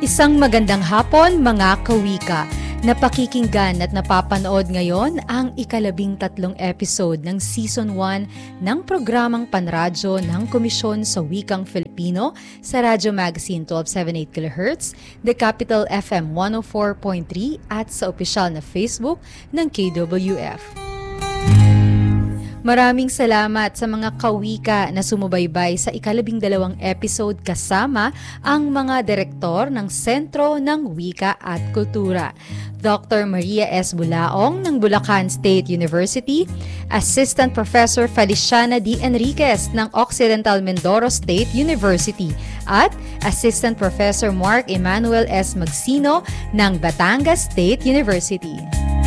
Isang magandang hapon mga kawika. Napakikinggan at napapanood ngayon ang ika-13 episode ng Season 1 ng programang panradyo ng Komisyon sa Wikang Filipino sa Radyo Magazine 1278 kHz, The Capital FM 104.3 at sa opisyal na Facebook ng KWF. Maraming salamat sa mga kawika na sumubaybay sa ika-12 episode kasama ang mga direktor ng Sentro ng Wika at Kultura. Dr. Maria S. Bulaong ng Bulacan State University, Assistant Professor Feliciana D. Enriquez ng Occidental Mindoro State University at Assistant Professor Mark Emmanuel S. Magsino ng Batangas State University.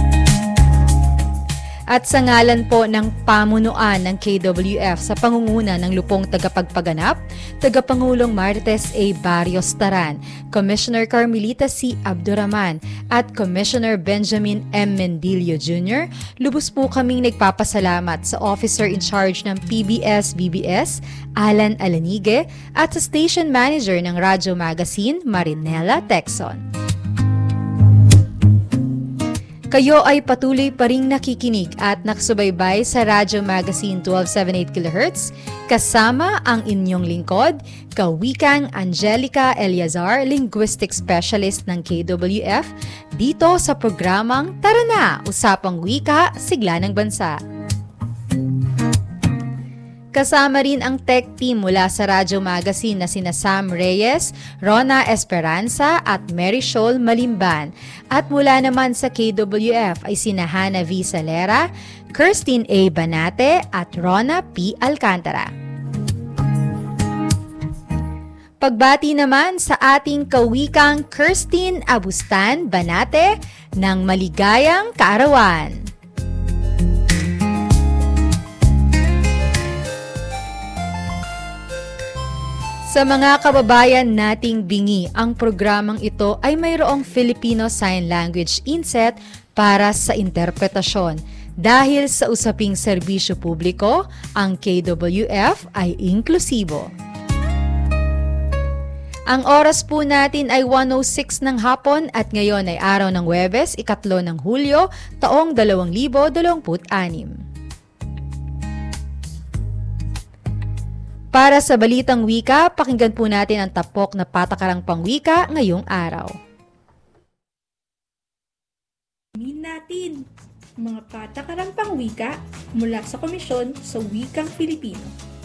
At sa ngalan po ng pamunuan ng KWF sa pangunguna ng lupong tagapagpaganap, Tagapangulong Marites A. Barrios Taran, Commissioner Carmelita C. Abduraman at Commissioner Benjamin M. Mendillo Jr., lubos po kaming nagpapasalamat sa Officer in Charge ng PBS-BBS, Alan Alanige, at sa Station Manager ng Radyo Magazine, Marinela Texon. Kayo ay patuloy pa ring nakikinig at nakasubaybay sa Radyo Magazine 1278 kHz kasama ang inyong lingkod, Kawikang Angelica Eliazar, Linguistic Specialist ng KWF, dito sa programang Tara Na! Usapang Wika, Sigla ng Bansa. Kasama rin ang tech team mula sa Radyo Magazine na sina Sam Reyes, Rona Esperanza at Mary Shoal Malimban. At mula naman sa KWF ay sina Hannah V. Salera, Kirstine A. Banate at Rona P. Alcantara. Pagbati naman sa ating kawikang Kirstine Abustan Banate ng maligayang kaarawan. Sa mga kababayan nating bingi, ang programang ito ay mayroong Filipino Sign Language inset para sa interpretasyon. Dahil sa usaping serbisyo publiko, ang KWF ay inklusibo. Ang oras po natin ay 1:06 ng hapon at ngayon ay araw ng Huwebes, 3 ng Hulyo, taong 2026. Para sa Balitang Wika, pakinggan po natin ang tapok na patakarang pangwika ngayong araw. Alamin natin mga patakarang pangwika mula sa Komisyon sa Wikang Filipino.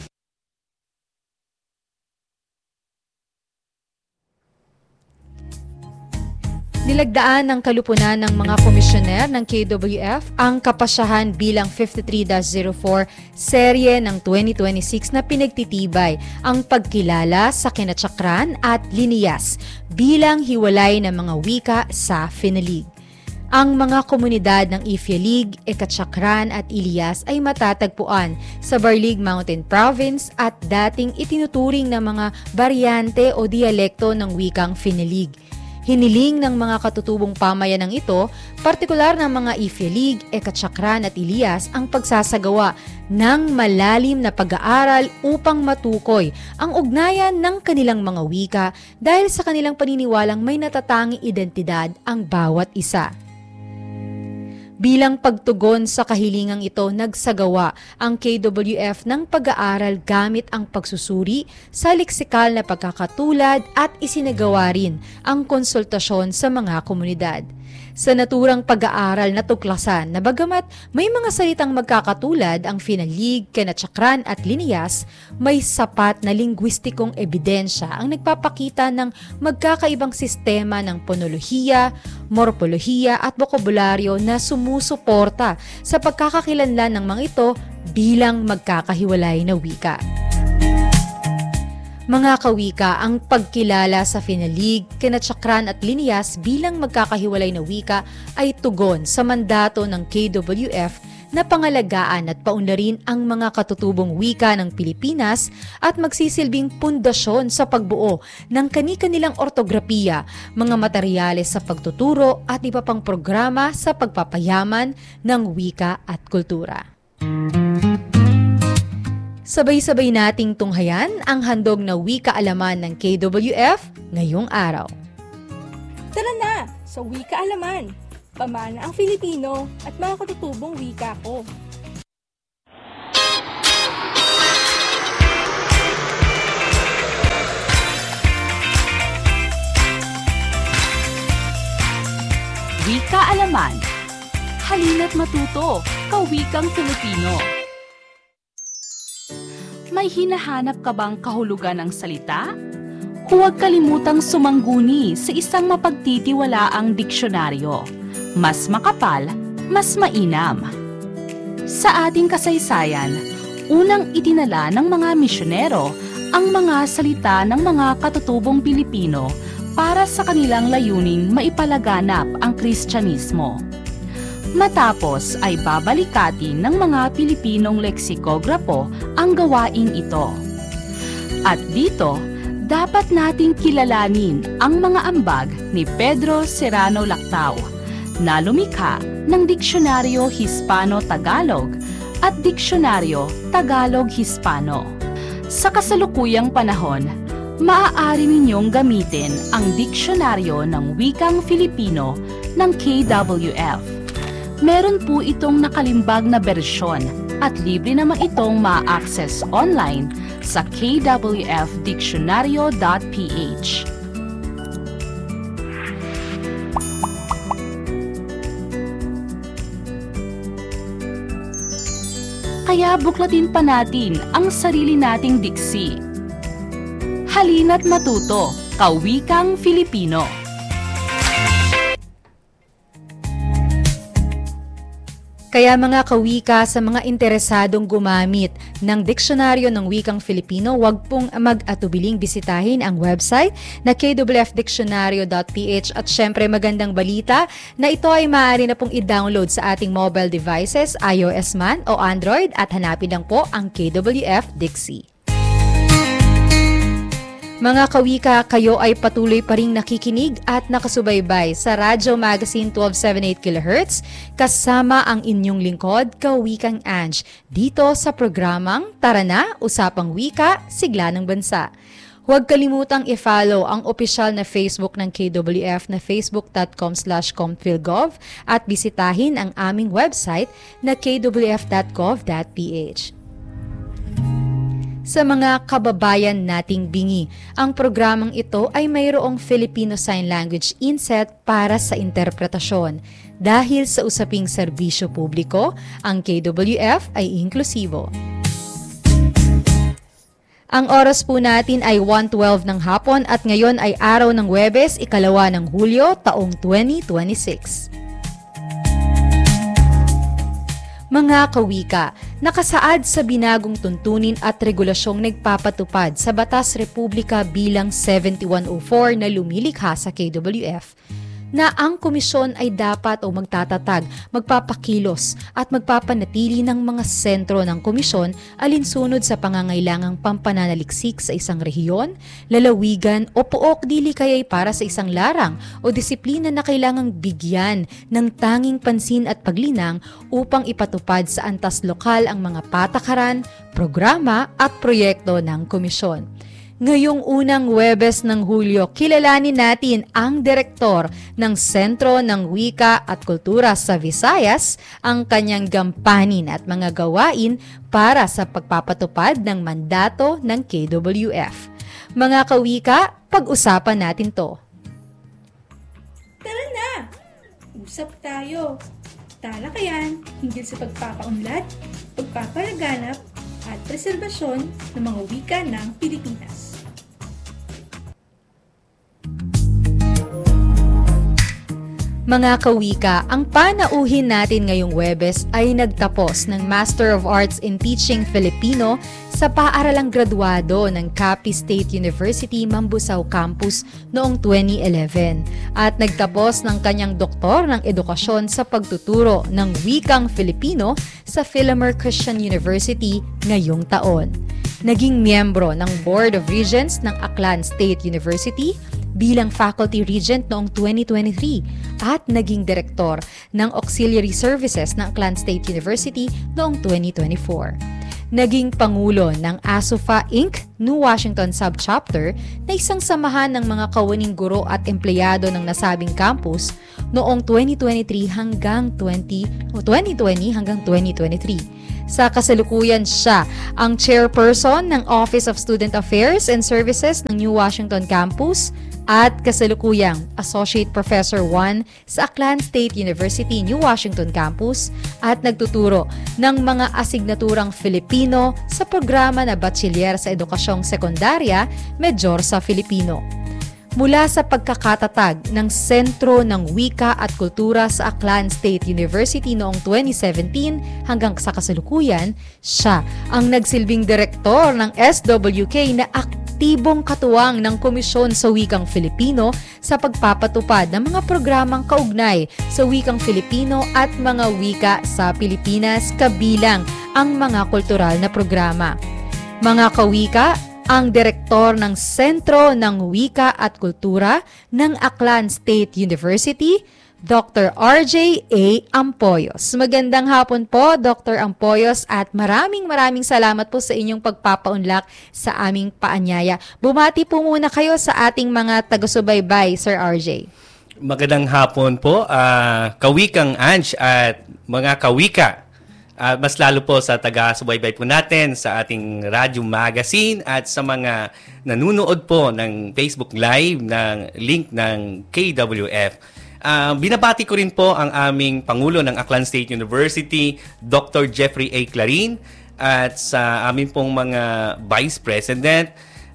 Nilagdaan ng kalupunan ng mga komisyoner ng KWF ang kapasyahan bilang 53-04 serye ng 2026 na pinagtitibay ang pagkilala sa kinatsakran at liniyas bilang hiwalay na mga wika sa Finalig. Ang mga komunidad ng Ifyalig, Ekatsakran at Ilias ay matatagpuan sa Barlig Mountain Province at dating itinuturing na mga baryante o dialekto ng wikang Finalig. Hiniling ng mga katutubong pamayanang ito, partikular ng mga Ifyalig, Ekatsakran at Ilias ang pagsasagawa ng malalim na pag-aaral upang matukoy ang ugnayan ng kanilang mga wika dahil sa kanilang paniniwalang may natatanging identidad ang bawat isa. Bilang pagtugon sa kahilingang ito, nagsagawa ang KWF ng pag-aaral gamit ang pagsusuri sa leksikal na pagkakatulad at isinagawa rin ang konsultasyon sa mga komunidad. Sa naturang pag-aaral na tuklasan na bagamat may mga salitang magkakatulad ang Finalig, Kinatsakran at Liniyas, may sapat na lingwistikong ebidensya ang nagpapakita ng magkakaibang sistema ng ponolohiya, morpolohiya at bokabularyo na sumusuporta sa pagkakakilanlan ng mga ito bilang magkakahiwalay na wika. Mga kawika, ang pagkilala sa Finalig, Kinatsakran at Liniyas bilang magkakahiwalay na wika ay tugon sa mandato ng KWF na pangalagaan at paunlarin ang mga katutubong wika ng Pilipinas at magsisilbing pundasyon sa pagbuo ng kani-kanilang ortografiya, mga materyales sa pagtuturo at iba pang programa sa pagpapayaman ng wika at kultura. Sabay-sabay nating tunghayan ang handog na wika-alaman ng KWF ngayong araw. Tara na sa Wika Alaman! Pamana ang Filipino at mga katutubong wika ko. Wika Alaman. Halina't matuto, kawikang Filipino. May hinahanap ka bang kahulugan ng salita? Huwag kalimutang sumangguni sa isang mapagtitiwalaang diksyonaryo. Mas makapal, mas mainam. Sa ating kasaysayan, unang itinala ng mga misyonero ang mga salita ng mga katutubong Pilipino para sa kanilang layuning maipalaganap ang Kristyanismo. Matapos ay babalikatin ng mga Pilipinong leksikograpo ang gawaing ito. At dito, dapat nating kilalanin ang mga ambag ni Pedro Serrano Lactao na lumikha ng Diksyonaryo Hispano-Tagalog at Diksyonaryo Tagalog-Hispano. Sa kasalukuyang panahon, maaari ninyong gamitin ang Diksyonaryo ng Wikang Filipino ng KWF. Meron po itong nakalimbag na bersyon at libre naman itong ma-access online sa kwfdictionario.ph. Kaya buklatin pa natin ang sarili nating diksi. Halina't matuto, kawikang Filipino. Kaya mga kawika, sa mga interesadong gumamit ng Diksyonaryo ng Wikang Filipino, huwag pong mag-atubiling bisitahin ang website na kwfdictionario.ph at syempre magandang balita na ito ay maaari na pong i-download sa ating mobile devices, iOS man o Android, at hanapin lang po ang KWF Dixie. Mga kawika, kayo ay patuloy pa ring nakikinig at nakasubaybay sa Radyo Magazine 1278 kHz kasama ang inyong lingkod, Kawikang Ange, dito sa programang Tara Na, Usapang Wika, Sigla ng Bansa. Huwag kalimutang i-follow ang opisyal na Facebook ng KWF na facebook.com/comphilgov at bisitahin ang aming website na kwf.gov.ph. Sa mga kababayan nating bingi, ang programang ito ay mayroong Filipino Sign Language inset para sa interpretasyon. Dahil sa usaping serbisyo publiko, ang KWF ay inklusibo. Ang oras po natin ay 1:12 ng hapon at ngayon ay araw ng Huwebes, 2 ng Hulyo, taong 2026. Mga kawika, nakasaad sa binagong tuntunin at regulasyong nagpapatupad sa Batas Republika bilang 7104 na lumilikha sa KWF, na ang komisyon ay dapat o magtatatag, magpapakilos at magpapanatili ng mga sentro ng komisyon alinsunod sa pangangailangang pampananaliksik sa isang rehiyon, lalawigan o pook dili kaya'y para sa isang larang o disiplina na kailangang bigyan ng tanging pansin at paglinang upang ipatupad sa antas lokal ang mga patakaran, programa at proyekto ng komisyon. Ngayong unang Huwebes ng Hulyo, kilalanin natin ang direktor ng Sentro ng Wika at Kultura sa Visayas, ang kanyang gampanin at mga gawain para sa pagpapatupad ng mandato ng KWF. Mga kawika, pag-usapan natin to. Tara na! Usap tayo! Talakayan hinggil sa pagpapaunlad, pagpapalaganap, at preserbasyon ng mga wika ng Pilipinas. Mga kawika, ang panauhin natin ngayong Huwebes ay nagtapos ng Master of Arts in Teaching Filipino sa paaralang graduado ng Capiz State University, Mambusaw Campus noong 2011 at nagtapos ng kanyang doktor ng edukasyon sa pagtuturo ng wikang Filipino sa Philomer Christian University ngayong taon. Naging miyembro ng Board of Regents ng Aklan State University bilang Faculty Regent noong 2023 at naging Direktor ng Auxiliary Services ng Aklan State University noong 2024. naging pangulo ng ASUFA Inc. New Washington Subchapter na isang samahan ng mga kawaning guro at empleyado ng nasabing campus noong 2020 hanggang 2023. Sa kasalukuyan siya ang chairperson ng Office of Student Affairs and Services ng New Washington Campus at kasalukuyang Associate Professor 1 sa Aklan State University, New Washington Campus at nagtuturo ng mga asignaturang Filipino sa programa na Bachiller sa Edukasyong Sekundarya, Major sa Filipino. Mula sa pagkakatatag ng Sentro ng Wika at Kultura sa Aklan State University noong 2017 hanggang sa kasalukuyan, siya ang nagsilbing direktor ng SWK na aktibong katuwang ng Komisyon sa Wikang Filipino sa pagpapatupad ng mga programang kaugnay sa wikang Filipino at mga wika sa Pilipinas kabilang ang mga kultural na programa. Mga kawika, ang direktor ng Sentro ng Wika at Kultura ng Aklan State University, Dr. RJ A. Ampoyos. Magandang hapon po, Dr. Ampoyos, at maraming salamat po sa inyong pagpapaunlak sa aming paanyaya. Bumati po muna kayo sa ating mga taga-subaybay, Sir RJ. Magandang hapon po, kawikang Ange at mga kawika. Mas lalo po sa taga-subaybay po natin sa ating radio magazine at sa mga nanunood po ng Facebook Live ng link ng KWF. Binabati ko rin po ang aming Pangulo ng Aklan State University, Dr. Jeffrey A. Clarin, at sa aming pong mga Vice President,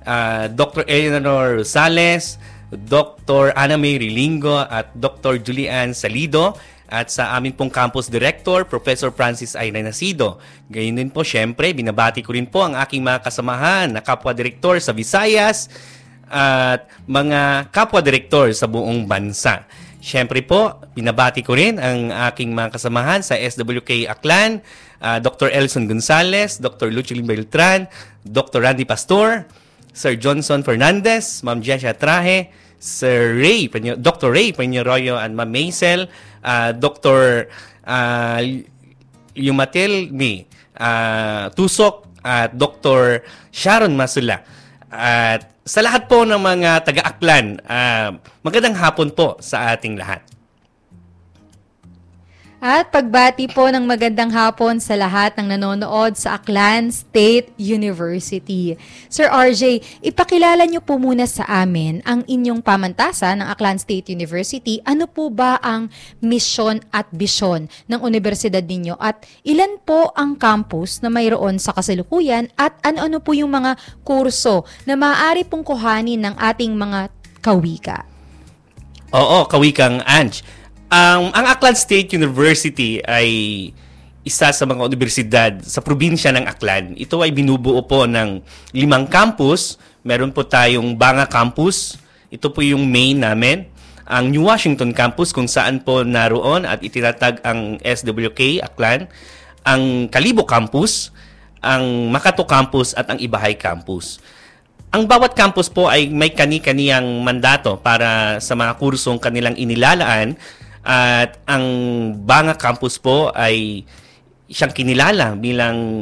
Dr. Eleanor Rosales, Dr. Ana May Rilingo, at Dr. Julian Salido, at sa aming pong Campus Director, Professor Francis Aina Nasido. Gayun din po, syempre, binabati ko rin po ang aking mga kasamahan na kapwa-direktor sa Visayas at mga kapwa-direktor sa buong bansa. Siyempre po, binabati ko rin ang aking mga kasamahan sa SWK Aklan, Dr. Elson Gonzales, Dr. Lucilin Beltran, Dr. Randy Pastor, Sir Johnson Fernandez, Ma'am Jessia Trahe, Dr. Ray Peñarroyo and Ma'am Maisel, Dr. Yumatel Mi Tusok, at Dr. Sharon Masula. At sa lahat po ng mga taga-Aklan, magandang hapon po sa ating lahat. At pagbati po ng magandang hapon sa lahat ng nanonood sa Aklan State University. Sir RJ, ipakilala niyo po muna sa amin ang inyong pamantasan ng Aklan State University. Ano po ba ang misyon at bisyon ng universidad ninyo? At ilan po ang campus na mayroon sa kasalukuyan? At ano-ano po yung mga kurso na maaari pong kuhanin ng ating mga kawika? Oo, kawikang Ange. Ang Aklan State University ay isa sa mga universidad sa probinsya ng Aklan. Ito ay binubuo po ng 5 campus. Meron po tayong Banga Campus. Ito po yung main namin. Ang New Washington Campus kung saan po naroon at itinatag ang SWK Aklan. Ang Kalibo Campus, ang Makato Campus at ang Ibahay Campus. Ang bawat campus po ay may kani-kaniyang mandato para sa mga kursong kanilang inilalaan. At ang Banga Campus po ay siyang kinilala bilang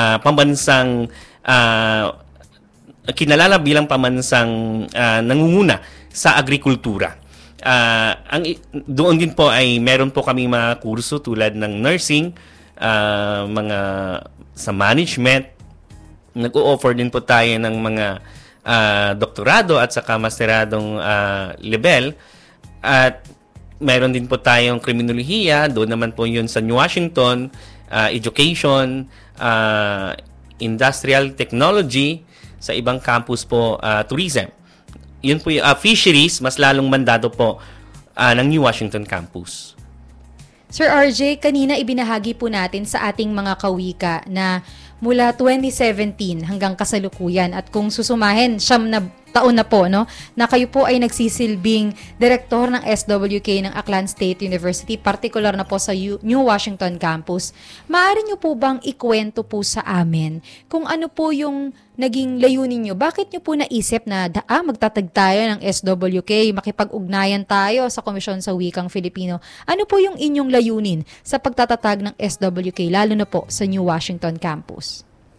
nangunguna sa agrikultura. Doon din po ay meron po kami mga kurso tulad ng nursing, mga sa management. Nag-o-offer din po tayo ng mga doktorado at saka masteradong level. At meron din po tayong kriminolohiya, doon naman po yun sa New Washington, education, industrial technology, sa ibang campus po, tourism. Yun po yung fisheries, mas lalong mandado po ng New Washington campus. Sir RJ, kanina ibinahagi po natin sa ating mga kawika na mula 2017 hanggang kasalukuyan at kung susumahin, 9 na taon na po, no, na kayo po ay nagsisilbing direktor ng SWK ng Aklan State University, particular na po sa New Washington Campus. Maaari niyo po bang ikwento po sa amin kung ano po yung naging layunin niyo? Bakit niyo po naisip na magtatag tayo ng SWK, makipag-ugnayan tayo sa Komisyon sa Wikang Filipino? Ano po yung inyong layunin sa pagtatatag ng SWK, lalo na po sa New Washington Campus?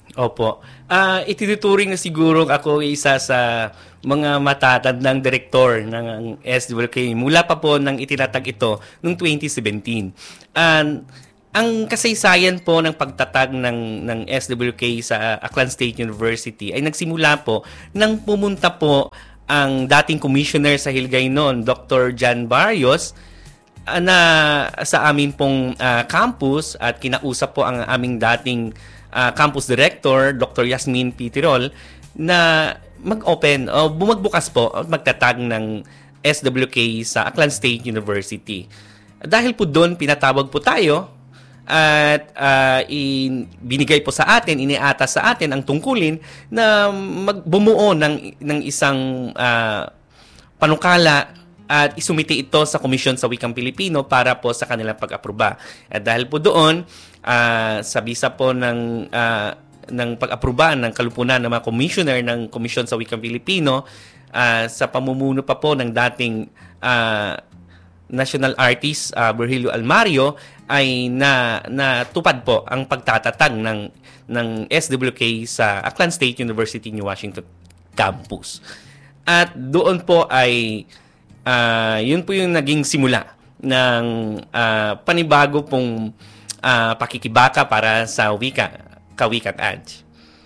Opo. Itinuturing na siguro ako isa sa mga matatandang direktor ng SWK mula pa po nang itinatag ito noong 2017. Ang kasaysayan po ng pagtatag ng SWK sa Aklan State University ay nagsimula po nang pumunta po ang dating commissioner sa Hilgay noon, Dr. John Barrios, na sa amin pong campus at kinausap po ang aming dating campus director, Dr. Yasmin P. Tirol, na mag-open o bumagbukas po at magtatag ng SWK sa Aklan State University. Dahil po doon, pinatawag po tayo at binigay po sa atin, iniatas sa atin ang tungkulin na bumuo ng isang panukala at isumiti ito sa Komisyon sa Wikang Pilipino para po sa kanilang pag-aproba. At dahil po doon, sa bisa po ng pag-aproba ng kalupunan ng mga commissioner ng Komisyon sa Wikang Pilipino, sa pamumuno pa po ng dating national artist Virgilio Almario, ay natupad po ang pagtatatag ng SWK sa Aklan State University New Washington campus. At doon po ay yun po yung naging simula ng panibago pong pakikibaka para sa Kawikang Ange.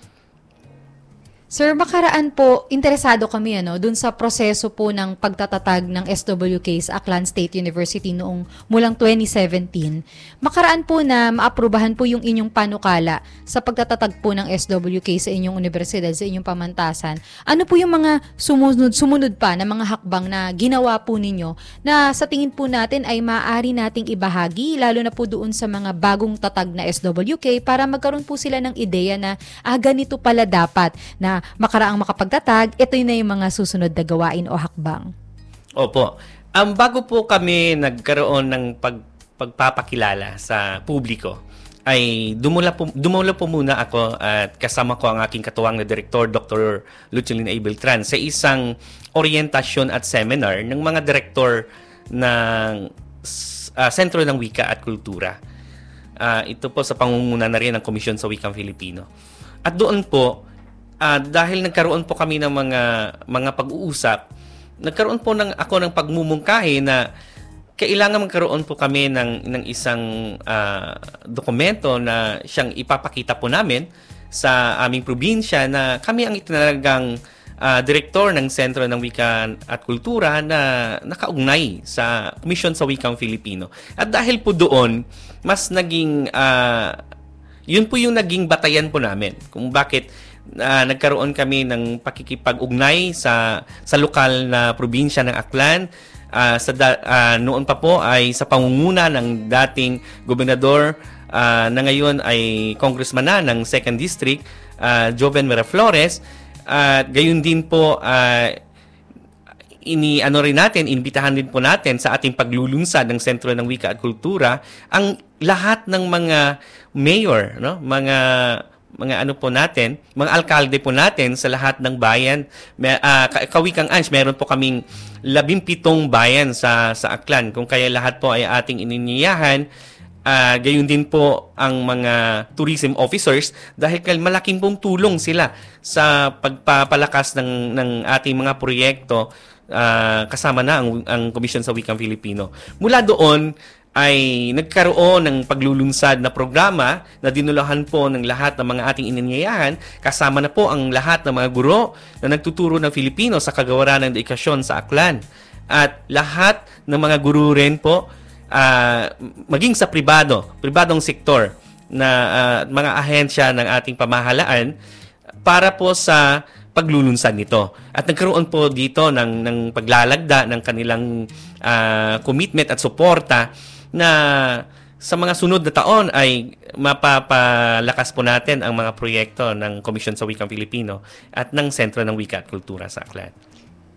Sir, makaraan po, interesado kami dun sa proseso po ng pagtatatag ng SWK sa Aklan State University noong mulang 2017. Makaraan po na maaprubahan po yung inyong panukala sa pagtatatag po ng SWK sa inyong universidad, sa inyong pamantasan. Ano po yung mga sumunod pa na mga hakbang na ginawa po ninyo na sa tingin po natin ay maaari nating ibahagi, lalo na po doon sa mga bagong tatag na SWK para magkaroon po sila ng ideya na ganito pala dapat na makaraang makapagtatag, ito na yung mga susunod na gawain o hakbang. Opo. Bago po kami nagkaroon ng pagpapakilala sa publiko, ay dumula po muna ako at kasama ko ang aking katuwang na direktor, Dr. Lucilina A. Beltran, sa isang orientasyon at seminar ng mga direktor ng Sentro ng Wika at Kultura. Ito po sa pangunguna na rin ng Komisyon sa Wikang Filipino. At doon po, dahil nagkaroon po kami ng mga pag-uusap, nagkaroon po ako ng pagmumungkahi na kailangan magkaroon po kami ng isang dokumento na siyang ipapakita po namin sa aming probinsya na kami ang itinalagang direktor ng Sentro ng Wika at Kultura na nakaugnay sa Komisyon sa Wikang Filipino. At dahil po doon, mas naging, yun po yung naging batayan po namin kung bakit nagkaroon kami ng pakikipag-ugnay sa lokal na probinsya ng Aklan. Noon pa po ay sa pangunguna ng dating gobernador na ngayon ay congressman na ng 2nd District, Joven Miraflores. Gayon din po, inibitahan din po natin sa ating paglulunsad ng Sentro ng Wika at Kultura ang lahat ng mga mayor, mga alkalde po natin sa lahat ng bayan. Kawikang Ange, meron po kaming 17 bayan sa Aklan. Kung kaya lahat po ay ating ininyayahan, gayon din po ang mga tourism officers dahil malaking pong tulong sila sa pagpapalakas ng ating mga proyekto, kasama na ang Komisyon sa Wikang Filipino. Mula doon ay nagkaroon ng paglulunsad na programa na dinulahan po ng lahat ng mga ating ininyayahan, kasama na po ang lahat ng mga guro na nagtuturo ng Filipino sa kagawaran ng edukasyon sa Aklan. At lahat ng mga guro rin po, maging sa pribadong sektor na mga ahensya ng ating pamahalaan para po sa paglulunsad nito. At nagkaroon po dito ng paglalagda ng kanilang commitment at suporta na sa mga sunod na taon ay mapapalakas po natin ang mga proyekto ng Komisyon sa Wikang Pilipino at ng Sentro ng Wika at Kultura sa Aklan.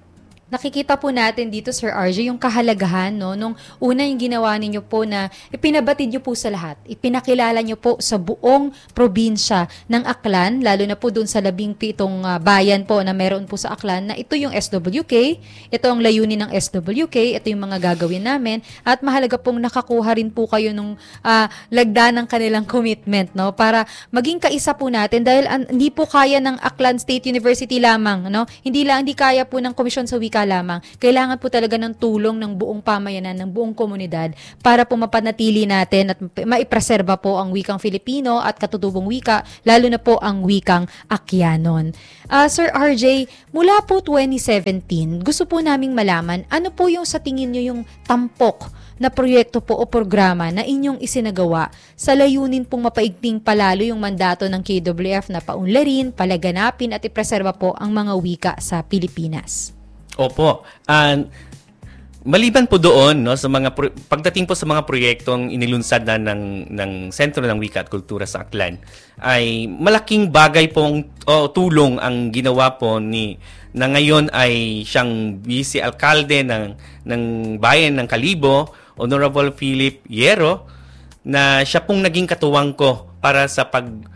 nakikita po natin dito, Sir RJ, yung kahalagahan, no, nung una yung ginawa ninyo po na ipinabatid nyo po sa lahat. Ipinakilala nyo po sa buong probinsya ng Aklan, lalo na po dun sa 17 bayan po na meron po sa Aklan, na ito yung SWK, ito ang layunin ng SWK, ito yung mga gagawin namin, at mahalaga pong nakakuha rin po kayo nung lagda ng kanilang commitment, no, para maging kaisa po natin, dahil hindi po kaya ng Aklan State University lamang, no, hindi kaya po ng Komisyon sa Wika lamang. Kailangan po talaga ng tulong ng buong pamayanan, ng buong komunidad para po mapanatili natin at maipreserba po ang wikang Filipino at katutubong wika, lalo na po ang wikang Akyanon. Sir RJ, mula po 2017, gusto po naming malaman, ano po yung sa tingin nyo yung tampok na proyekto po o programa na inyong isinagawa sa layunin pong mapaigting palalo yung mandato ng KWF na paunlarin, palaganapin at ipreserba po ang mga wika sa Pilipinas? Opo. Maliban po doon, no, sa mga pagdating po sa mga proyektong inilunsad na ng Sentro ng Wika at Kultura sa Aklan, ay malaking bagay pong tulong ang ginawa po na ngayon ay siyang Vice Alcalde ng Bayan ng Kalibo, Honorable Philip Yero, na siya pong naging katuwang ko para sa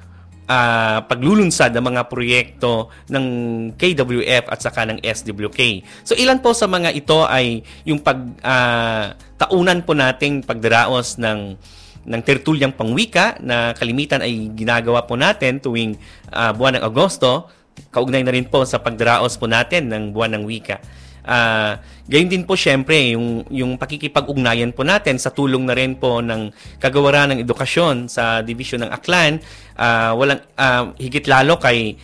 paglulunsad ng mga proyekto ng KWF at saka ng SWK. So ilan po sa mga ito ay yung taunan po nating pagdaraos ng tertulyang pangwika na kalimitan ay ginagawa po natin tuwing buwan ng Agosto. Kaugnay na rin po sa pagdaraos po natin ng buwan ng wika. Gayon din po syempre yung pakikipag-ugnayan po natin sa tulong na rin po ng Kagawaran ng Edukasyon sa Division ng Aklan, higit lalo kay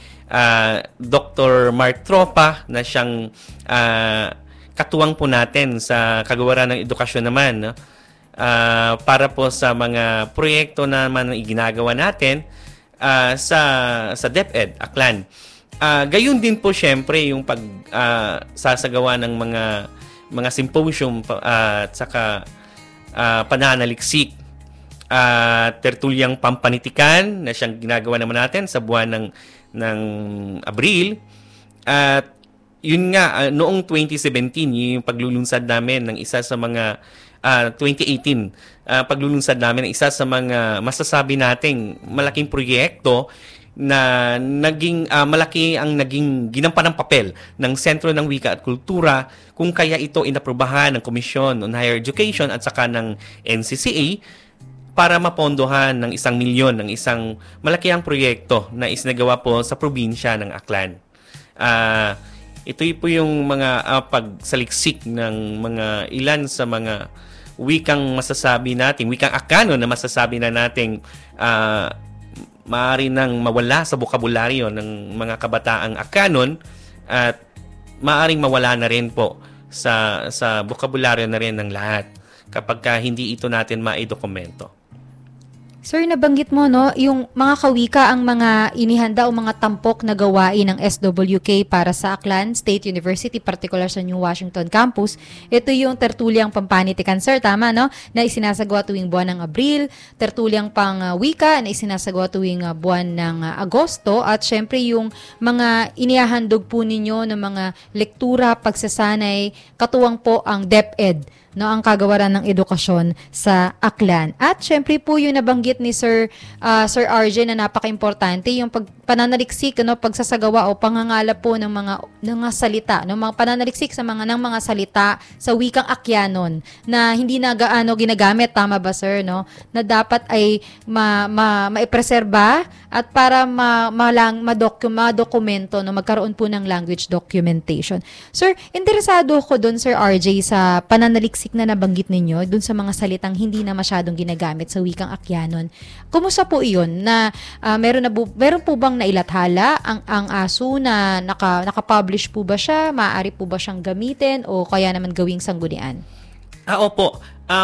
Dr. Mark Tropa na siyang katuwang po natin sa Kagawaran ng Edukasyon naman, no? Para po sa mga proyekto naman na iginagawa natin sa DepEd Aklan. Gayon din po syempre yung sasagawa ng mga symposium at saka pananaliksik, tertulyang pampanitikan na siyang ginagawa naman natin sa buwan ng Abril. At yun nga, noong 2017 yung paglulunsad namin ng isa sa mga 2018 paglulunsad namin ng isa sa mga masasabi nating malaking proyekto na naging malaki ang naging ginampan ng papel ng Sentro ng Wika at Kultura kung kaya ito inaprubahan ng Commission on Higher Education at saka ng NCCA para mapondohan ng 1 milyon ng isang malakihang proyekto na isinagawa po sa probinsya ng Aklan. Ito po yung mga pagsaliksik ng mga ilan sa mga wikang masasabi natin, wikang Akano na masasabi na nating maaari nang mawala sa bokabularyo ng mga kabataang Akanon at maaring mawala na rin po sa bokabularyo na rin ng lahat kapag hindi ito natin maidokumento. Sir, nabanggit mo, no, yung mga kawika ang mga inihanda o mga tampok na gawain ng SWK para sa Aklan State University, particular sa New Washington Campus. Ito yung tertulyang pampanitikan, sir, tama, no, na isinasagawa tuwing buwan ng Abril, tertulyang pang-wika na isinasagawa tuwing buwan ng Agosto, at syempre yung mga inihahandog po ninyo ng mga lektura, pagsasanay, katuwang po ang DepEd, no, ang Kagawaran ng Edukasyon sa Aklan. At syempre po yung nabanggit ni Sir RJ na napaka-importante, yung pananaliksik, no, pagsasagawa o pangangalap po ng mga salita, no, mga pananaliksik ng mga salita sa wikang Akyanon na hindi na gaano ginagamit, tama ba, sir, no? Na dapat ay maipreserba at para madokumento, no, magkaroon po ng language documentation. Sir, interesado ko doon, Sir RJ, sa pananaliksik na nabanggit ninyo dun sa mga salitang hindi na masyadong ginagamit sa wikang Akyanon. Kumusta po iyon? Na meron po bang nailathala ang ASU na nakapublish po ba siya? Maaari po ba siyang gamitin o kaya naman gawing sanggunian? Opo.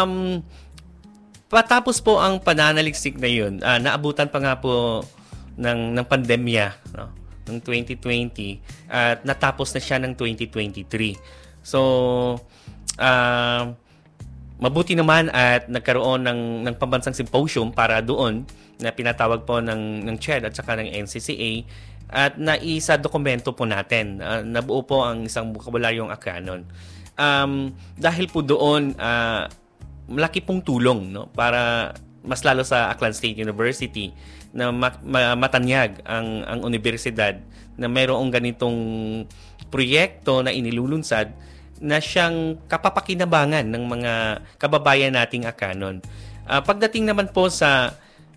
Patapos po ang pananaliksik na yun, naabutan pa nga po ng pandemya, no, ng 2020 at natapos na siya ng 2023. So, mabuti naman at nagkaroon ng pambansang symposium para doon na pinatawag po ng CHED at saka ng NCCA at naisa dokumento po natin. Nabuo po ang isang bukabularyong Akyanon. Dahil po doon, malaki pong tulong, no, para mas lalo sa Aklan State University na matanyag ang universidad na mayroong ganitong proyekto na inilulunsad na siyang kapapakinabangan ng mga kababayan nating Akyanon. Pagdating naman po sa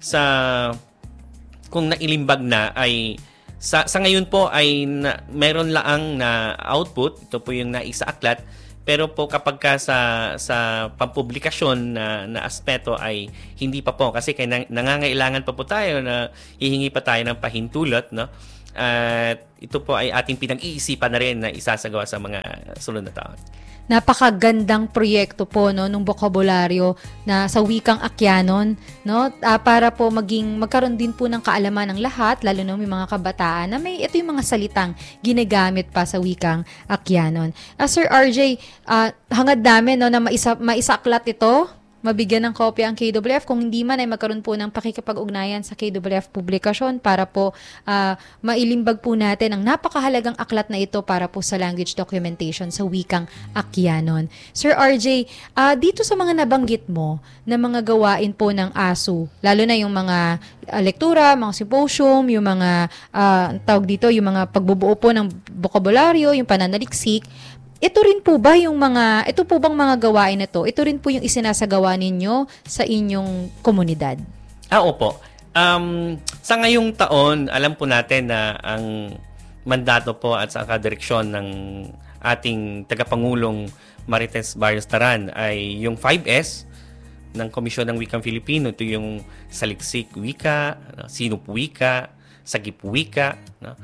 kung nailimbag na ay sa ngayon po ay meron laang na output, ito po yung naisa aklat, pero po kapag ka sa pampublikasyon na aspeto ay hindi pa po kasi nangangailangan pa po tayo na hihingi pa tayo ng pahintulot, no? At ito po ay ating pinag-iisipan na rin na isasagawa sa mga sunod na taon. Napakagandang proyekto po, no, nung bokabularyo na sa wikang Akyanon, no, para po magkaroon din po ng kaalaman ng lahat, lalo na may mga kabataan na ito yung mga salitang ginagamit pa sa wikang Akyanon. Sir RJ, hangad namin, no, na maisaklat ito, mabigyan ng kopya ang KWF, kung hindi man ay magkaroon po ng pakikipag-ugnayan sa KWF publikasyon para po mailimbag po natin ang napakahalagang aklat na ito para po sa language documentation sa wikang Akyanon. Sir RJ, dito sa mga nabanggit mo na mga gawain po ng ASU, lalo na yung mga lektura, mga symposium, yung mga tawag dito, yung mga pagbubuo po ng bokabularyo, yung pananaliksik, ito po bang mga gawain na ito rin po yung isinasagawa ninyo sa inyong komunidad? Opo. Sa ngayong taon, alam po natin na ang mandato po at sa direksyon ng ating tagapangulong Marites Barrios Taran ay yung 5S ng Komisyon ng Wikang Filipino. Ito yung Saliksik Wika, Sinup Wika, Sagip Wika,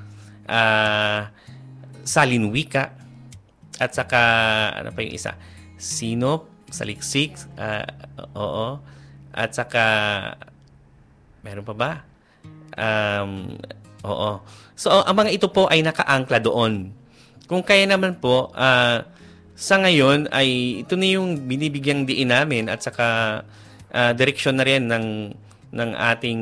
Salin Wika, at saka, ano pa yung isa? Sinop, Saliksik, at saka, meron pa ba? Oo. So, ang mga ito po ay nakaangkla doon. Kung kaya naman po, sa ngayon ay ito na yung binibigyang diin namin at saka direksyon na rin ng ating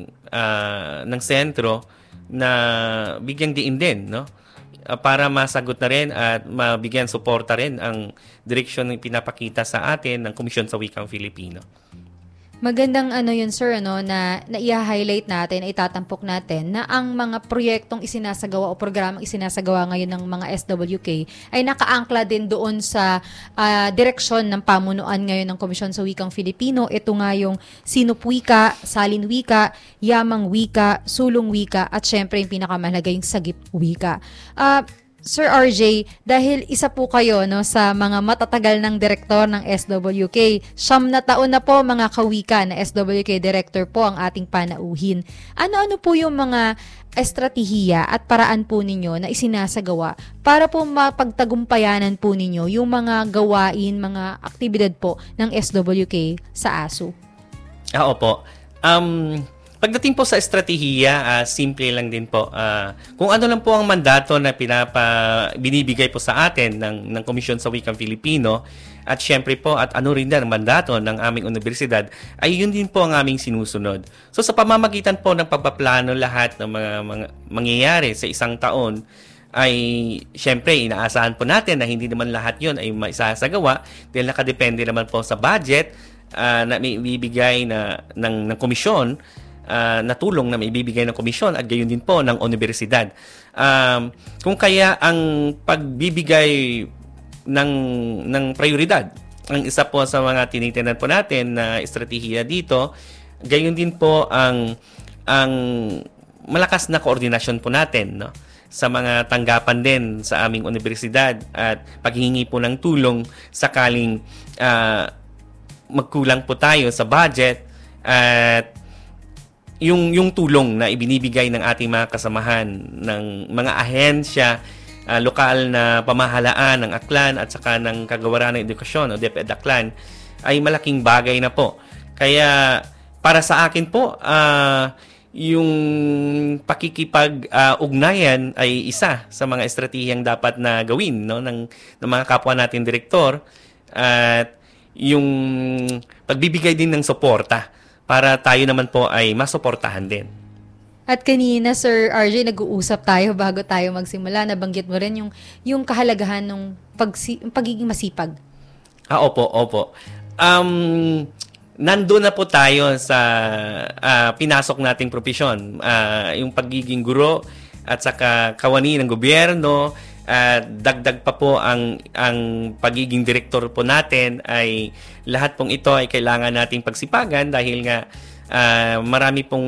ng sentro na bigyang diin din, no? Para masagot na rin at mabigyan suporta rin ang direksyon ng pinapakita sa atin ng Komisyon sa Wikang Filipino. Magandang yun, sir, na i-highlight natin, itatampok natin na ang mga proyektong isinasagawa o programang isinasagawa ngayon ng mga SWK ay nakaangkla din doon sa direksyon ng pamunuan ngayon ng Komisyon sa Wikang Filipino. Ito nga yung Sinup Wika, Salin Wika, Yamang Wika, Sulong Wika, at syempre yung pinakamahalaga yung Sagip Wika. Sir RJ, dahil isa po kayo, no, sa mga matatagal ng direktor ng SWK, 9 na taon na po mga kawika na SWK director po ang ating panauhin. Ano-ano po yung mga estratehiya at paraan po ninyo na isinasagawa para po mapagtagumpayanan po ninyo yung mga gawain, mga aktibidad po ng SWK sa ASU? Opo. Pagdating po sa estratehiya, simple lang din po. Kung ano lang po ang mandato na binibigay po sa atin ng Komisyon sa Wikang Filipino at syempre po at ano rin din ang mandato ng aming universidad, ay yun din po ang aming sinusunod. So sa pamamagitan po ng pagpaplano lahat ng mga mangyayari sa isang taon, ay syempre inaasahan po natin na hindi naman lahat yun ay maisasagawa dahil nakadepende naman po sa budget na may ibibigay ng komisyon, na tulong na maibibigay ng komisyon at gayon din po ng universidad. Kung kaya ang pagbibigay ng prioridad, ang isa po sa mga tinitinan po natin na estratehiya dito, gayon din po ang malakas na koordinasyon po natin, no, sa mga tanggapan din sa aming universidad at paghihingi po ng tulong sakaling magkulang po tayo sa budget at yung tulong na ibinibigay ng ating mga kasamahan ng mga ahensya, lokal na pamahalaan ng Aklan at saka ng Kagawaran ng Edukasyon o DepEd Aklan ay malaking bagay na po. Kaya para sa akin po, yung pakikipag-ugnayan ay isa sa mga estratehiyang dapat na gawin, no, ng mga kapwa natin direktor at yung pagbibigay din ng suporta para tayo naman po ay masuportahan din. At kanina, Sir RJ, nag-uusap tayo bago tayo magsimula. Nabanggit mo rin yung kahalagahan ng pagiging masipag. Opo. Nandun na po tayo sa pinasok nating propesyon. Yung pagiging guro at saka kawani ng gobyerno. At dagdag pa po ang pagiging direktor po natin ay lahat pong ito ay kailangan nating pagsipagan dahil nga marami pong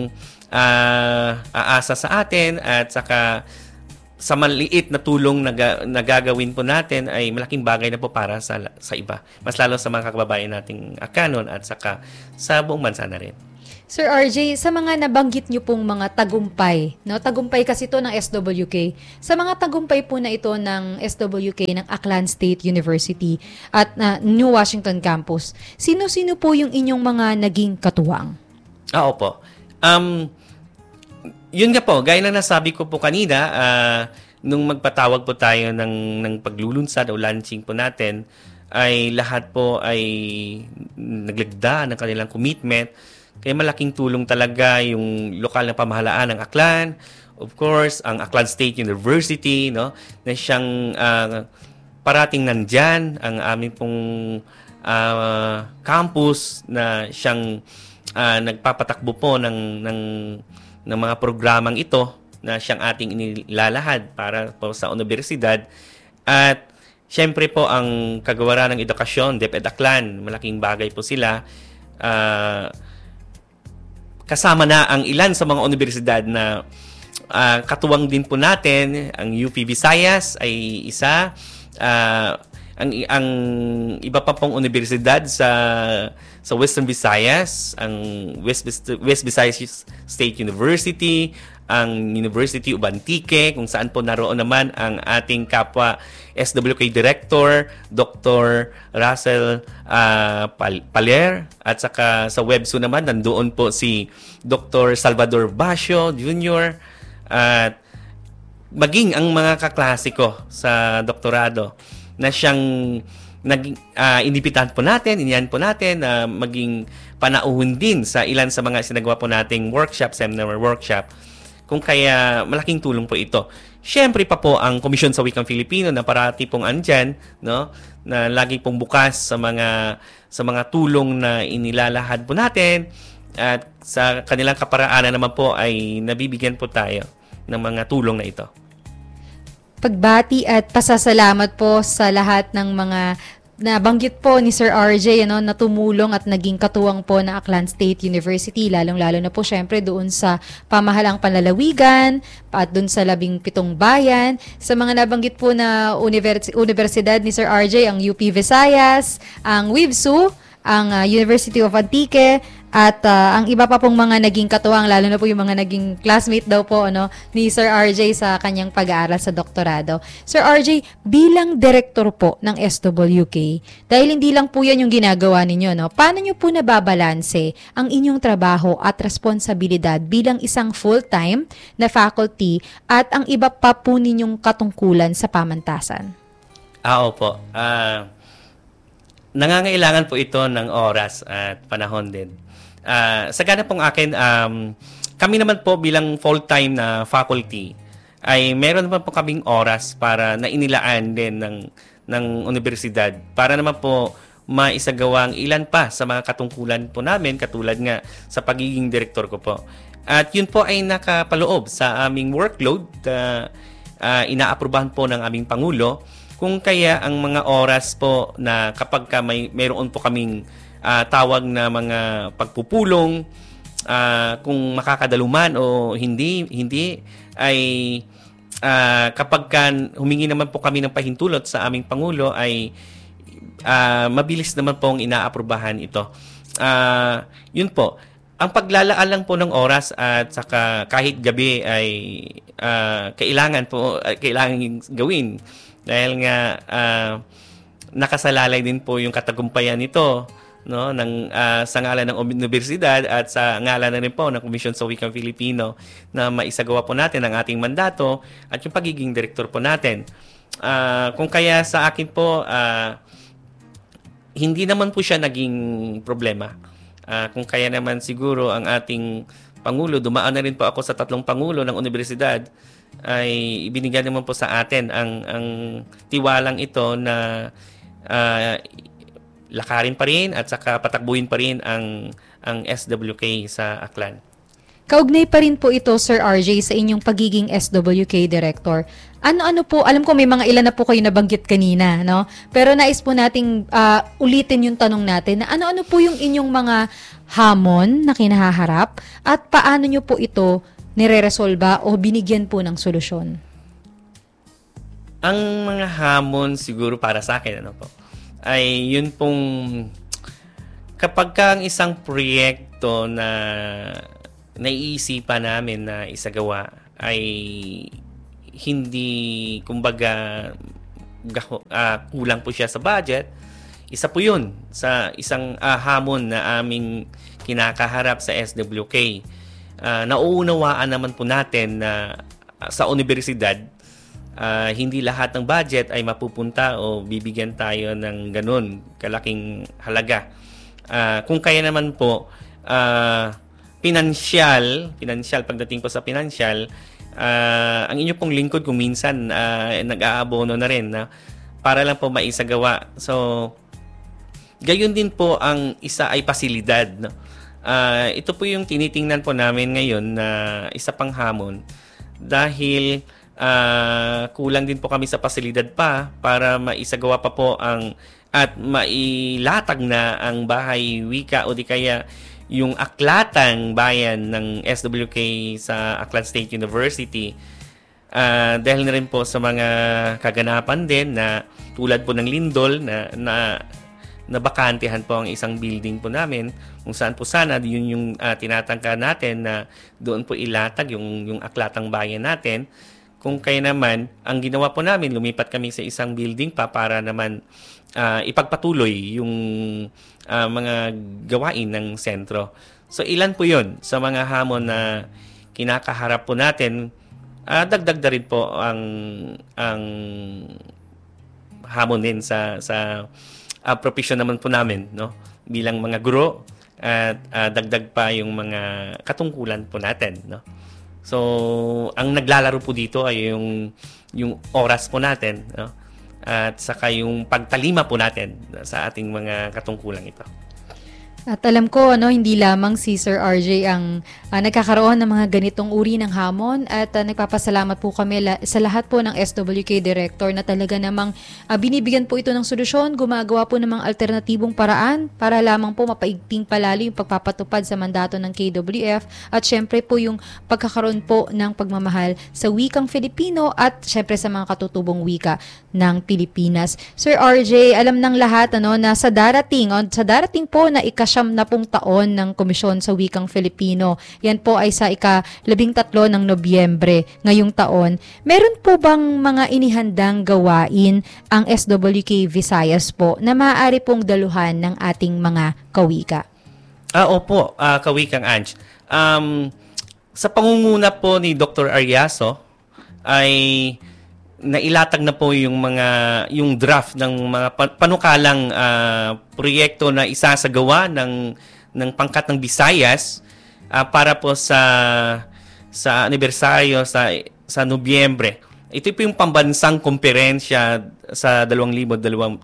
aasa sa atin at saka sa maliit na tulong na gagawin po natin ay malaking bagay na po para sa iba. Mas lalo sa mga kababayan nating Akanon at saka sa buong bansa na rin. Sir RJ, sa mga nabanggit niyo pong mga tagumpay, no? Tagumpay kasi ito ng SWK. Sa mga tagumpay po na ito ng SWK ng Aklan State University at New Washington Campus, sino-sino po yung inyong mga naging katuwang? Opo. Yun nga po, gaya ng nasabi ko po kanina, nung magpatawag po tayo ng paglulunsad o launching po natin, ay lahat po ay naglagda ng kanilang commitment. Kaya malaking tulong talaga yung lokal na pamahalaan ng Aklan. Of course, ang Aklan State University, no, na siyang parating nandyan, ang aming pong campus na siyang nagpapatakbo po ng mga programang ito na siyang ating inilalahad para po sa universidad. At syempre po ang kagawaran ng edukasyon, DepEd Aklan, malaking bagay po sila. Kasama na ang ilan sa mga universidad na katuwang din po natin. Ang UP Visayas ay isa. Ang iba pa pong universidad sa Western Visayas, ang West Visayas State University, ang University of Antique, kung saan po naroon naman ang ating kapwa SWK Director, Dr. Russell Paler. At saka sa WebSU naman, nandoon po si Dr. Salvador Basio Jr. At maging ang mga kaklasiko sa doktorado na siyang inibitahan po natin, iniyan po natin na maging panauhin din sa ilan sa mga sinagawa po nating workshop, seminar workshop. Kung kaya malaking tulong po ito. Siyempre pa po ang Komisyon sa Wikang Filipino na parati pong andyan, no, na lagi pong bukas sa mga tulong na inilalahad po natin at sa kanilang kaparaanan naman po ay nabibigyan po tayo ng mga tulong na ito. Pagbati at pasasalamat po sa lahat ng mga nabanggit po ni Sir RJ, na tumulong at naging katuwang po na Aklan State University, lalong-lalo na po syempre doon sa pamahalang panlalawigan at doon sa 17 bayan. Sa mga nabanggit po na universidad ni Sir RJ, ang UP Visayas, ang WIVSU, ang University of Antique, at ang iba pa pong mga naging katuwang, lalo na po yung mga naging classmate daw po ni Sir RJ sa kanyang pag-aaral sa doktorado. Sir RJ, bilang director po ng SWK, dahil hindi lang po yan yung ginagawa ninyo, paano nyo po nababalanse ang inyong trabaho at responsibilidad bilang isang full-time na faculty at ang iba pa po ninyong katungkulan sa pamantasan? Opo. Nangangailangan po ito ng oras at panahon din. Sa gana pong akin, kami naman po bilang full-time na faculty, ay meron naman po kaming oras para na inilaan din ng universidad para naman po maisagawa ang ilan pa sa mga katungkulan po namin, katulad nga sa pagiging direktor ko po. At yun po ay nakapaloob sa aming workload na inaaprubahan po ng aming Pangulo. Kung kaya ang mga oras po na kapag mayroon po kaming tawag na mga pagpupulong, kung makakadaluman o hindi ay kapag humingi naman po kami ng pahintulot sa aming Pangulo ay mabilis naman pong inaaprubahan ito. Yun po. Ang paglalaan lang po ng oras at saka kahit gabi ay kailangan gawin. Dahil nga nakasalalay din po yung katagumpayan nito, no, sa ngalan ng universidad at sa ngalan na rin po ng Komisyon sa Wikang Filipino na maisagawa po natin ang ating mandato at yung pagiging direktor po natin. Kung kaya sa akin po, hindi naman po siya naging problema. Kung kaya naman siguro ang ating Pangulo, dumaan na rin po ako sa 3 Pangulo ng Universidad, ay ibinigyan naman po sa atin ang tiwalang ito na lakarin pa rin at saka patakbuhin pa rin ang SWK sa Aklan. Kaugnay pa rin po ito, Sir RJ, sa inyong pagiging SWK Director. Ano-ano po, alam ko may mga ilan na po kayo nabanggit kanina, no? Pero nais po nating ulitin yung tanong natin na ano-ano po yung inyong mga hamon na kinahaharap at paano nyo po ito nire-resolba o binigyan po ng solusyon? Ang mga hamon siguro para sa akin, ay yun pong kapag ang isang proyekto na naiisipan namin na isagawa ay hindi, kumbaga, kulang po siya sa budget, isa po yun sa isang hamon na aming kinakaharap sa SWK. Nauunawaan naman po natin na sa universidad, hindi lahat ng budget ay mapupunta o bibigyan tayo ng ganun kalaking halaga. Kung kaya naman po, financial, pagdating po sa financial, ang inyo pong lingkod kung minsan nag-aabono na rin na para lang po maisagawa. So, gayon din po ang isa ay pasilidad. No? Ito po yung tinitingnan po namin ngayon na isa pang hamon dahil kulang din po kami sa pasilidad pa para maisagawa pa po at mailatag na ang bahay wika o di kaya yung aklatang bayan ng SWK sa Aklan State University. Dahil na rin po sa mga kaganapan din na tulad po ng lindol na nabakantehan po ang isang building po namin kung saan po sana yun yung tinatangka natin na doon po ilatag yung aklatang bayan natin. Kung kaya naman, ang ginawa po namin, lumipat kami sa isang building pa para naman ipagpatuloy yung mga gawain ng sentro. So ilan po yun sa mga hamon na kinakaharap po natin. Dagdag na rin po ang hamon din sa profesyon naman po namin, no? Bilang mga guro at dagdag pa yung mga katungkulan po natin, no? So ang naglalaro po dito ay yung oras po natin, no? At saka yung pagtalima po natin sa ating mga katungkulang ito. At alam ko, hindi lamang si Sir RJ ang nagkakaroon ng mga ganitong uri ng hamon at nagpapasalamat po kami sa lahat po ng SWK Director na talaga namang binibigyan po ito ng solusyon, gumagawa po ng mga alternatibong paraan para lamang po mapaigting palalo yung pagpapatupad sa mandato ng KWF at syempre po yung pagkakaroon po ng pagmamahal sa wikang Filipino at syempre sa mga katutubong wika ng Pilipinas. Sir RJ, alam ng lahat na sa darating po na na pong taon ng Komisyon sa Wikang Filipino. Yan po ay sa ika-13 ng Nobyembre ngayong taon. Meron po bang mga inihandang gawain ang SWK Visayas po na maaari pong daluhan ng ating mga kawika? Opo, kawikang Ange. Sa pangunguna po ni Dr. Ariaso ay nailatag na po yung draft ng mga panukalang proyekto na isasagawa ng pangkat ng Visayas para po sa anibersaryo sa Nobyembre. Ito po yung pambansang komperensya sa 2026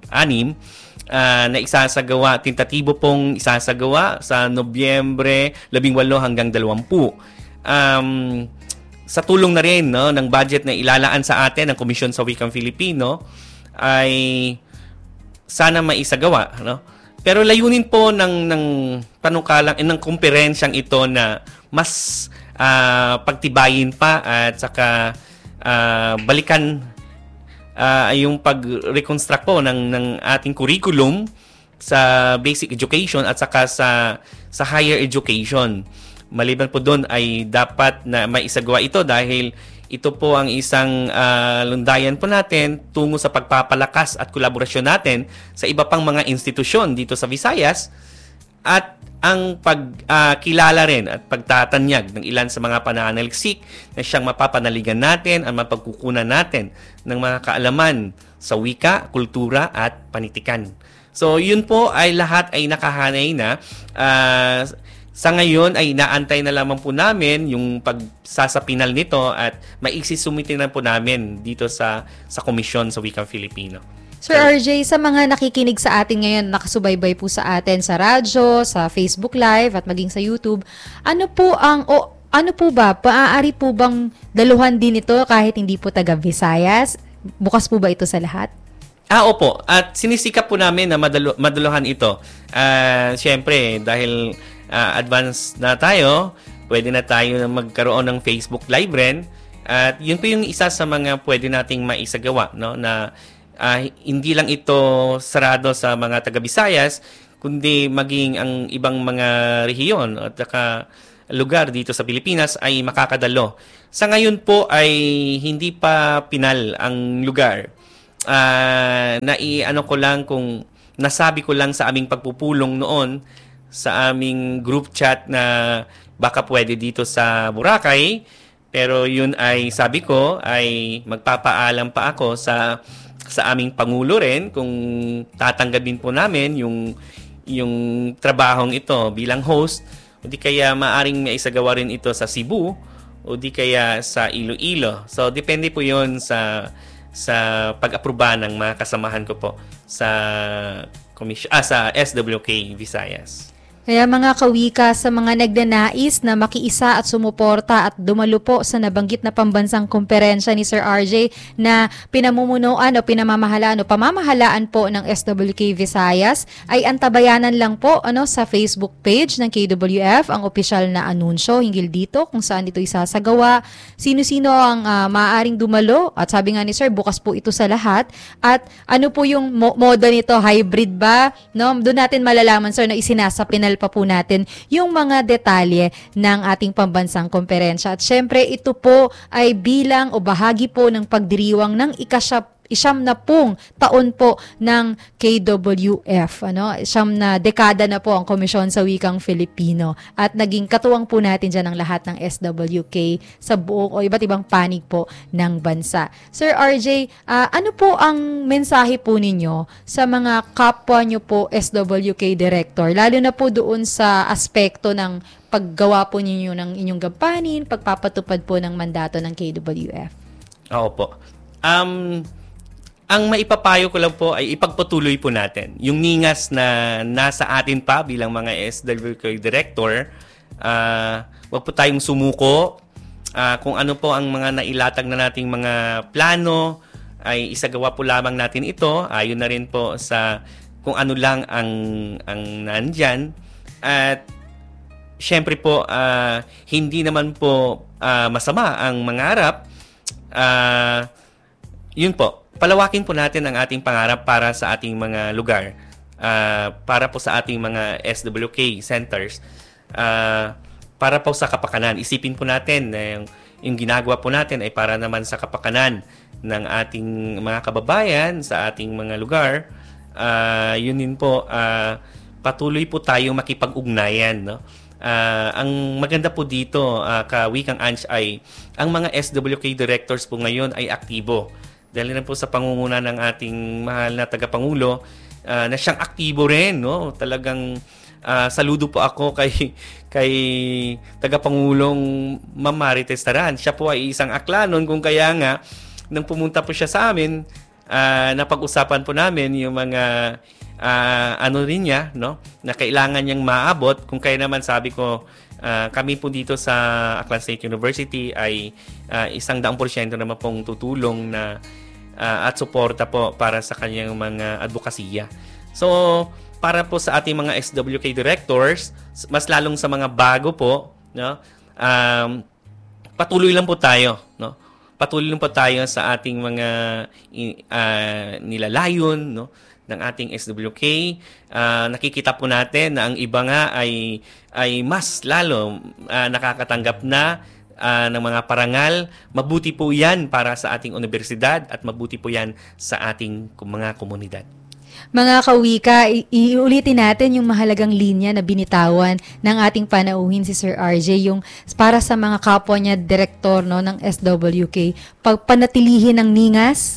na isasagawa, tentatibo pong isasagawa sa Nobyembre 18 hanggang 20. Sa tulong na rin ng budget na ilalaan sa atin ng Komisyon sa Wikang Filipino ay sana maisagawa. Pero layunin po ng panukalang ng komperensyang ito na mas pagtibayin pa at saka balikan yung pag-reconstruct po ng ating curriculum sa basic education at saka sa higher education. Maliban po doon ay dapat na maisagawa ito dahil ito po ang isang lundayan po natin tungo sa pagpapalakas at kolaborasyon natin sa iba pang mga institusyon dito sa Visayas at ang pagkilala rin at pagtatanyag ng ilan sa mga pananaliksik na siyang mapapanaligan natin at mapagkukunan natin ng mga kaalaman sa wika, kultura at panitikan. So yun po ay lahat ay nakahanay na Sa ngayon ay inaantay na lamang po namin yung pagsasapinal nito at maisisumite na po namin dito sa komisyon sa Wikang Filipino. Sir RJ, sa mga nakikinig sa atin ngayon, nakasubaybay po sa atin sa radyo, sa Facebook Live at maging sa YouTube, ano po ba, maaari po bang daluhan din ito kahit hindi po taga Visayas? Bukas po ba ito sa lahat? Opo. At sinisikap po namin na maduluhan ito. Siyempre, dahil advance na tayo, pwede na tayo na magkaroon ng Facebook Live rin. At yun po yung isa sa mga pwede nating maisagawa, no? Na hindi lang ito sarado sa mga taga-Visayas, kundi maging ang ibang mga rehiyon at saka lugar dito sa Pilipinas ay makakadalo. Sa ngayon po ay hindi pa pinal ang lugar. Ko lang kung nasabi ko lang sa aming pagpupulong noon sa aming group chat na baka pwede dito sa Boracay, pero yun ay sabi ko ay magpapaalam pa ako sa aming pangulo rin kung tatanggapin po namin yung trabahong ito bilang host, o di kaya maaring maisagawa rin ito sa Cebu o di kaya sa Iloilo. So depende po yun sa pag-aproba ng mga kasamahan ko po sa SWK Visayas. Kaya mga kawika, sa mga nagnanais na makiisa at sumuporta at dumalo po sa nabanggit na pambansang komperensya ni Sir RJ na pinamumunuan o pinamamahalaan o pamamahalaan po ng SWK Visayas, ay antabayanan lang po sa Facebook page ng KWF ang opisyal na anunsyo hinggil dito kung saan ito isasagawa, sino-sino ang maaaring dumalo, at sabi nga ni Sir, bukas po ito sa lahat. At ano po yung modo nito, hybrid ba? No? Doon natin malalaman, Sir, na isinasapinal pa po natin yung mga detalye ng ating pambansang komperensya. At syempre, ito po ay bilang o bahagi po ng pagdiriwang ng ika-90 taon po ng KWF. Siyam na dekada na po ang Komisyon sa Wikang Filipino. At naging katuwang po natin dyan ang lahat ng SWK sa buong o iba't ibang panig po ng bansa. Sir RJ, ano po ang mensahe po ninyo sa mga kapwa nyo po SWK Director? Lalo na po doon sa aspekto ng paggawa po ninyo ng inyong gampanin, pagpapatupad po ng mandato ng KWF. Oo po. Ang maipapayo ko lang po ay ipagpatuloy po natin yung ningas na nasa atin pa bilang mga SWK Director. Wag po tayong sumuko. Kung ano po ang mga nailatag na nating mga plano, ay isagawa po lamang natin ito. Ayon na rin po sa kung ano lang ang nandyan. At syempre po, hindi naman po masama ang mangarap. Yun po. Palawakin po natin ang ating pangarap para sa ating mga lugar, para po sa ating mga SWK centers, para po sa kapakanan. Isipin po natin na yung ginagawa po natin ay para naman sa kapakanan ng ating mga kababayan sa ating mga lugar. Yun din po, patuloy po tayong makipag-ugnayan, no? Ang maganda po dito, Wikang Ange, ay ang mga SWK directors po ngayon ay aktibo. Dahil na po sa pangunguna ng ating mahal na tagapangulo, na siyang aktibo rin, no? Talagang saludo po ako kay tagapangulong Ma'am Marites Taran. Siya po ay isang aklanon, kung kaya nga nang pumunta po siya sa amin, napag-usapan po namin yung mga rin niya, no? Na kailangan niyang maabot. Kung kaya naman sabi ko, kami po dito sa Aklan State University ay 100% naman pong tutulong na at suporta po para sa kanyang mga advokasya. So, para po sa ating mga SWK directors, mas lalong sa mga bago po, no? Patuloy lang po tayo, no? Patuloy lang po tayo sa ating mga nilalayon, no, ng ating SWK. Nakikita po natin na ang iba nga ay mas lalo nakakatanggap na ng mga parangal. Mabuti po yan para sa ating universidad at mabuti po yan sa ating mga komunidad. Mga kawika, iulitin natin yung mahalagang linya na binitawan ng ating panauhin si Sir RJ, yung para sa mga kapwa niya direktor, no, ng SWK, pagpanatilihin ng ningas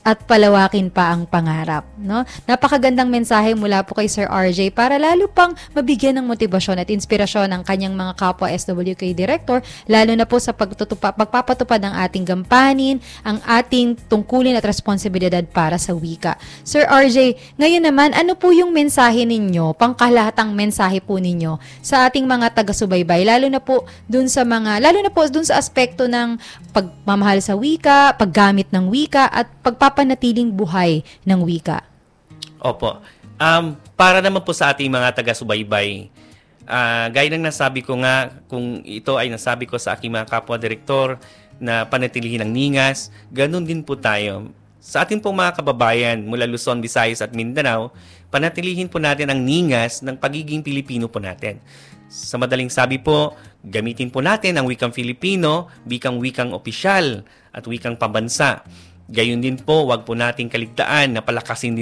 at palawakin pa ang pangarap. No? Napakagandang mensahe mula po kay Sir RJ para lalo pang mabigyan ng motibasyon at inspirasyon ang kanyang mga kapwa SWK Director, lalo na po sa pagpapatupad ng ating gampanin, ang ating tungkulin at responsibilidad para sa wika. Sir RJ, ngayon naman, ano po yung mensahe ninyo, pangkalahatang mensahe po ninyo sa ating mga taga-subaybay, lalo na po dun sa aspekto ng pagmamahal sa wika, paggamit ng wika, at pagpapanatiling buhay ng wika? Opo. Para naman po sa ating mga taga-subaybay, gaya ng nasabi ko nga, kung ito ay nasabi ko sa aking mga kapwa-direktor na panatilihin ang ningas, ganun din po tayo. Sa ating pong mga kababayan mula Luzon, Visayas at Mindanao, panatilihin po natin ang ningas ng pagiging Pilipino po natin. Sa madaling sabi po, gamitin po natin ang wikang Filipino, wikang opisyal at wikang pambansa. Gayon din po, wag po nating kaligtaan na palakasin din